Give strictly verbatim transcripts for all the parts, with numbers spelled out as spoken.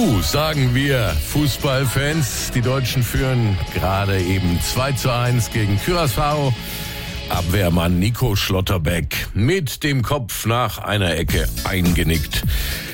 Buh, sagen wir Fußballfans. Die Deutschen führen gerade eben zwei zu eins gegen Curaçao. Abwehrmann Nico Schlotterbeck mit dem Kopf nach einer Ecke eingenickt.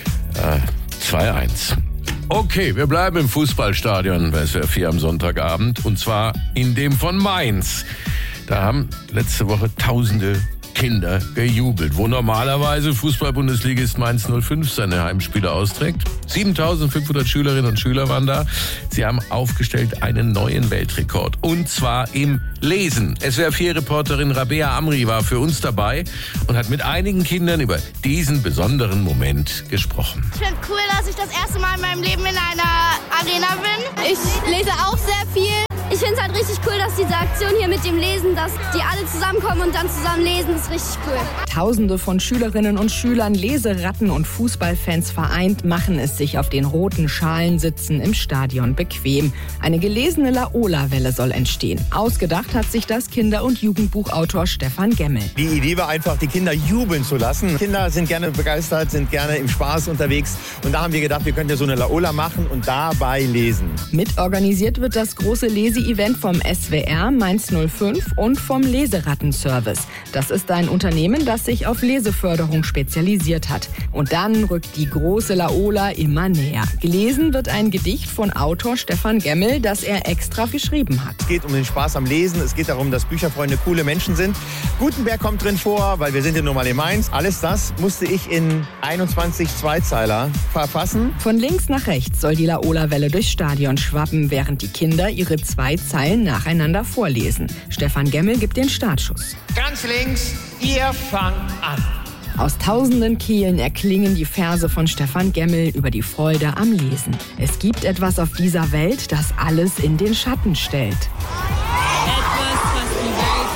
Äh, zwei eins. Okay, wir bleiben im Fußballstadion bei S W R vier am Sonntagabend. Und zwar in dem von Mainz. Da haben letzte Woche Tausende Kinder gejubelt, wo normalerweise Fußball-Bundesligist Mainz null fünf seine Heimspiele austrägt. siebentausendfünfhundert Schülerinnen und Schüler waren da. Sie haben aufgestellt einen neuen Weltrekord. Und zwar im Lesen. S W R vier Reporterin Rabea Amri war für uns dabei und hat mit einigen Kindern über diesen besonderen Moment gesprochen. Ich finde cool, dass ich das erste Mal in meinem Leben in einer Arena bin. Ich lese auch sehr viel. Ich finde es halt richtig cool, dass diese Aktion hier mit dem Lesen, dass die alle zusammenkommen und dann zusammen lesen, ist richtig cool. Tausende von Schülerinnen und Schülern, Leseratten und Fußballfans vereint, machen es sich auf den roten Schalensitzen im Stadion bequem. Eine gelesene Laola-Welle soll entstehen. Ausgedacht hat sich das Kinder- und Jugendbuchautor Stefan Gemmel. Die Idee war einfach, die Kinder jubeln zu lassen. Kinder sind gerne begeistert, sind gerne im Spaß unterwegs. Und da haben wir gedacht, wir könnten ja so eine Laola machen und dabei lesen. Mitorganisiert wird das große Lese-Event vom S W R, Mainz null fünf und vom Leseratten-Service. Das ist ein Unternehmen, das sich auf Leseförderung spezialisiert hat. Und dann rückt die große Laola immer näher. Gelesen wird ein Gedicht von Autor Stefan Gemmel, das er extra geschrieben hat. Es geht um den Spaß am Lesen, es geht darum, dass Bücherfreunde coole Menschen sind. Gutenberg kommt drin vor, weil wir sind ja nun mal in Mainz. Alles das musste ich in einundzwanzig Zweizeiler verfassen. Von links nach rechts soll die Laola-Welle durchs Stadion schwappen, während die Kinder ihre zwei Zeilen nacheinander vorlesen. Stefan Gemmel gibt den Startschuss. Ganz links, ihr fangt an. Aus tausenden Kehlen erklingen die Verse von Stefan Gemmel über die Freude am Lesen. Es gibt etwas auf dieser Welt, das alles in den Schatten stellt. Etwas, was die Welt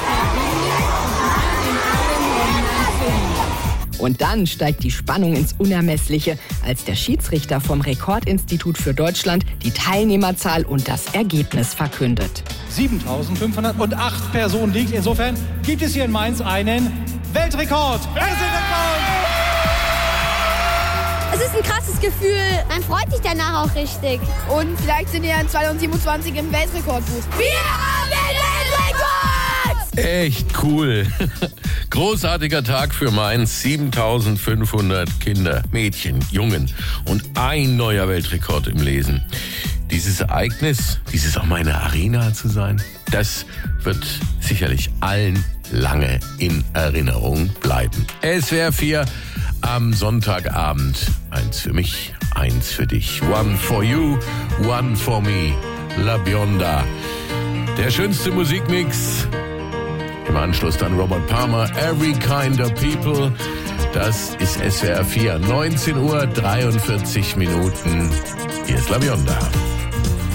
verbindet und Und dann steigt die Spannung ins Unermessliche, als der Schiedsrichter vom Rekordinstitut für Deutschland die Teilnehmerzahl und das Ergebnis verkündet. siebentausendfünfhundertacht Personen liegt. Insofern gibt es hier in Mainz einen Weltrekord. Es ist ein krasses Gefühl. Man freut sich danach auch richtig. Und vielleicht sind wir in zweitausendsiebenundzwanzig im Weltrekordbuch. Wir haben den Weltrekord! Echt cool. Großartiger Tag für Mainz. siebentausendfünfhundert Kinder, Mädchen, Jungen und ein neuer Weltrekord im Lesen. Dieses Ereignis, dieses auch meine Arena zu sein, das wird sicherlich allen lange in Erinnerung bleiben. S W R vier am Sonntagabend. Eins für mich, eins für dich. One for you, one for me. La Bionda. Der schönste Musikmix. Im Anschluss dann Robert Palmer, Every Kind of People. Das ist S W R vier, neunzehn Uhr dreiundvierzig Minuten. Hier ist La Bionda.